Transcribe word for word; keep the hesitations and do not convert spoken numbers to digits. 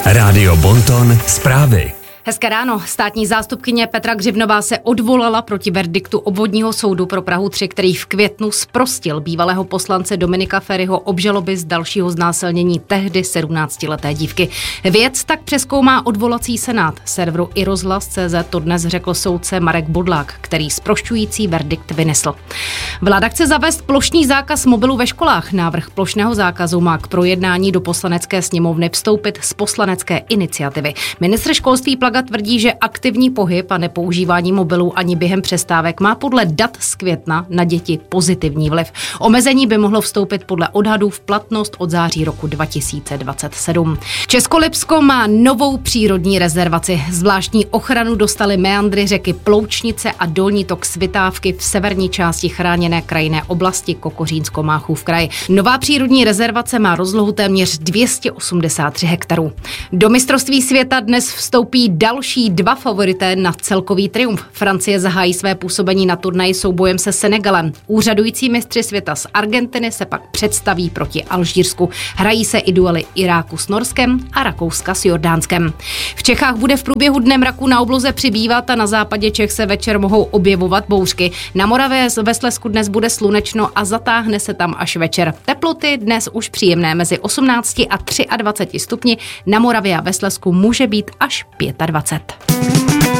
Rádio Bonton zprávy. Hezké ráno. Státní zástupkyně Petra Gřivnová se odvolala proti verdiktu obvodního soudu pro Prahu tři, který v květnu zprostil bývalého poslance Dominika Feriho obžaloby z dalšího znásilnění tehdy sedmnáctileté dívky. Věc tak přezkoumá odvolací senát. Serveru iRozhlas tečka cé zet to dnes řekl soudce Marek Bodlák, který zprošťující verdikt vynesl. Vláda chce zavést plošný zákaz mobilů ve školách. Návrh plošného zákazu má k projednání do Poslanecké sněmovny vstoupit z poslanecké iniciativy. Ministr školství Plaga tvrdí, že aktivní pohyb a nepoužívání mobilů ani během přestávek má podle dat z května na děti pozitivní vliv. Omezení by mohlo vstoupit podle odhadů v platnost od září roku dva tisíce dvacet sedm. Českolipsko má novou přírodní rezervaci. Zvláštní ochranu dostaly meandry řeky Ploučnice a dolní tok Svitávky v severní části chráněné krajinné oblasti Kokořínsko-Máchův kraj. Nová přírodní rezervace má rozlohu téměř dvě stě osmdesát tři hektarů. Do mistrovství světa dnes vstoupí další dva favorité na celkový triumf. Francie zahájí své působení na turnaji soubojem se Senegalem. Úřadující mistři světa z Argentiny se pak představí proti Alžírsku. Hrají se i duely Iráku s Norskem a Rakouska s Jordánskem. V Čechách bude v průběhu dne mraku na obloze přibývat a na západě Čech se večer mohou objevovat bouřky. Na Moravě ve Slezsku dnes bude slunečno a zatáhne se tam až večer. Teploty dnes už příjemné mezi osmnácti a dvaceti třemi stupni. Na Moravě a ve Slezsku může být až dvacet pět.